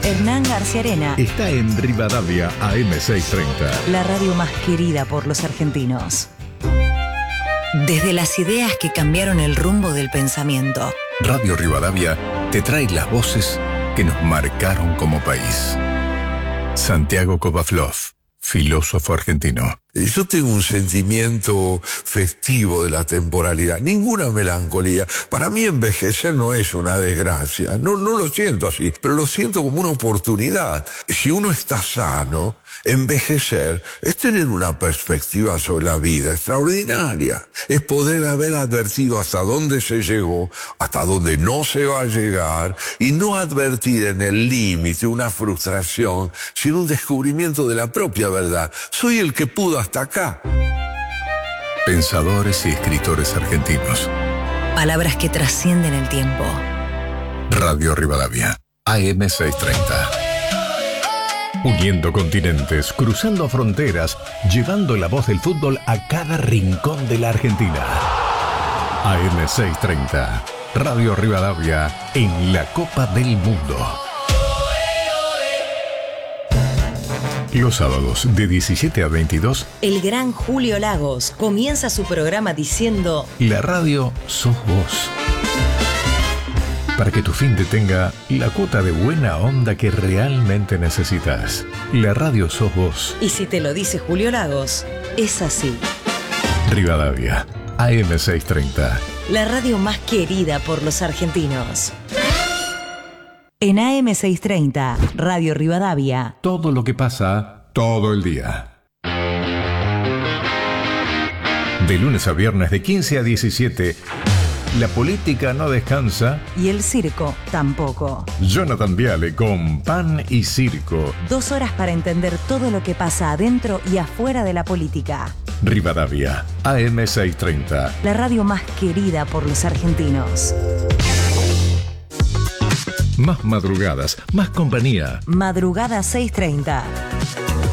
Hernán García Arena está en Rivadavia AM630. La radio más querida por los argentinos. Desde las ideas que cambiaron el rumbo del pensamiento. Radio Rivadavia te trae las voces que nos marcaron como país. Santiago Kovaflov, filósofo argentino. Yo tengo un sentimiento festivo de la temporalidad, ninguna melancolía. Para mí envejecer no es una desgracia, no lo siento así, pero lo siento como una oportunidad. Si uno está sano, envejecer es tener una perspectiva sobre la vida extraordinaria. Es poder haber advertido hasta dónde se llegó, hasta dónde no se va a llegar, y no advertir en el límite una frustración, sino un descubrimiento de la propia verdad. Soy el que pudo hasta acá. Pensadores y escritores argentinos. Palabras que trascienden el tiempo. Radio Rivadavia, AM630. Uniendo continentes, cruzando fronteras, llevando la voz del fútbol a cada rincón de la Argentina. AM630, Radio Rivadavia en la Copa del Mundo. Los sábados de 17 a 22, el gran Julio Lagos comienza su programa diciendo: la radio sos vos. Para que tu fin de tenga la cuota de buena onda que realmente necesitas. La radio sos vos. Y si te lo dice Julio Lagos, es así. Rivadavia, AM630. La radio más querida por los argentinos. En AM630, Radio Rivadavia. Todo lo que pasa, todo el día. De lunes a viernes de 15 a 17, la política no descansa. Y el circo tampoco. Jonathan Viale con Pan y Circo. 2 horas para entender todo lo que pasa adentro y afuera de la política. Rivadavia, AM630. La radio más querida por los argentinos. Más madrugadas, más compañía. Madrugada 6:30.